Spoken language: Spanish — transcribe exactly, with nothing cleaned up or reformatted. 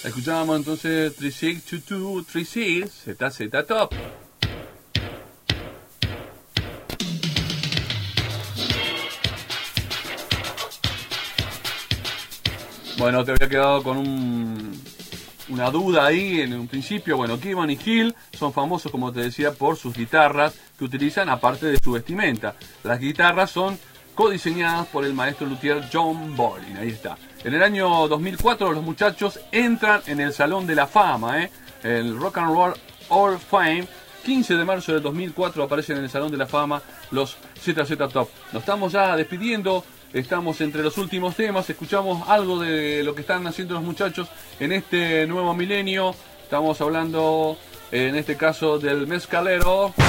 Escuchábamos entonces tres seis dos dos tres seis Z Z Top. Bueno, te había quedado con un, una duda ahí en un principio. Bueno, Kidman y Hill son famosos, como te decía, por sus guitarras que utilizan aparte de su vestimenta. Las guitarras son codiseñadas por el maestro luthier John Bolin. Ahí está. En el año dos mil cuatro los muchachos entran en el Salón de la Fama, ¿eh? El Rock and Roll Hall of Fame. quince de marzo del dos mil cuatro aparecen en el Salón de la Fama los Z Z Top. Nos estamos ya despidiendo. Estamos entre los últimos temas, escuchamos algo de lo que están haciendo los muchachos en este nuevo milenio. Estamos hablando, en este caso, del mezcalero.